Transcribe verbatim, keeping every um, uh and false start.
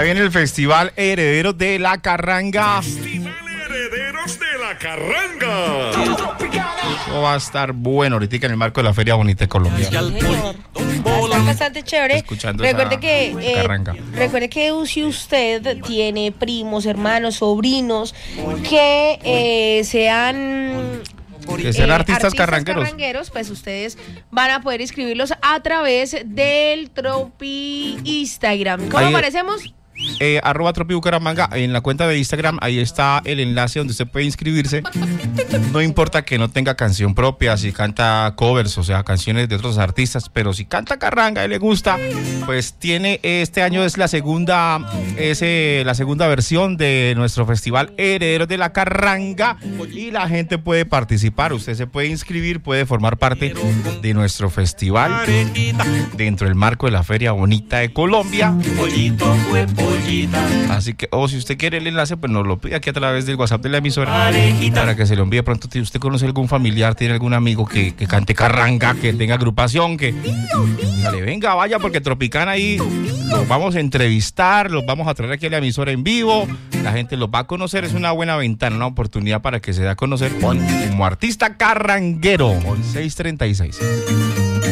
viene el Festival Herederos de la Carranga. Festival Herederos de la Carranga. Eso va a estar bueno ahorita en el marco de la Feria Bonita de Colombia. Sí, señor. Está bastante chévere. Escuchando Recuerde esa que eh, carranga. recuerde que si usted tiene primos, hermanos, sobrinos que eh, sean Que sean eh, artistas carrangueros. carrangueros, pues ustedes van a poder inscribirlos a través del Tropi Instagram. ¿Cómo Ahí- aparecemos? Eh, arroba Tropi Bucaramanga, en la cuenta de Instagram, ahí está el enlace donde usted puede inscribirse. No importa que no tenga canción propia, si canta covers, o sea, canciones de otros artistas, pero si canta carranga y le gusta, pues tiene, este año es la segunda, es eh, la segunda versión de nuestro festival Herederos de la Carranga y la gente puede participar, usted se puede inscribir, puede formar parte de nuestro festival dentro del marco de la Feria Bonita de Colombia. Pollito fue pollita. Así que, o si usted quiere el enlace, pues nos lo pide aquí a través del WhatsApp de la emisora Parejita. para que se lo envíe pronto. Si usted conoce algún familiar, tiene algún amigo que, que cante carranga, que tenga agrupación, que dale, venga, vaya, porque Tropicana ahí los vamos a entrevistar, los vamos a traer aquí a la emisora en vivo, la gente los va a conocer, es una buena ventana, una oportunidad para que se dé a conocer como artista carranguero. seiscientos treinta y seis.